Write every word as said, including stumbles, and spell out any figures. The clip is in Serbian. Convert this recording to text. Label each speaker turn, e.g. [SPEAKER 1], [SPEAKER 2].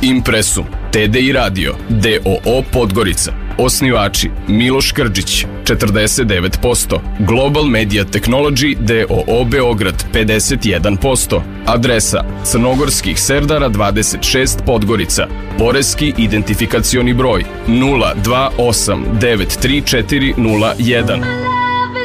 [SPEAKER 1] Impresum, T D I Radio, D O O Podgorica. Osnivači Miloš Krđić, četrdeset devet posto, Global Media Technology D O O Beograd, pedeset jedan posto, adresa Crnogorskih Serdara dvadeset šest Podgorica, poreski identifikacioni broj nula dva osam devet tri četiri nula jedan.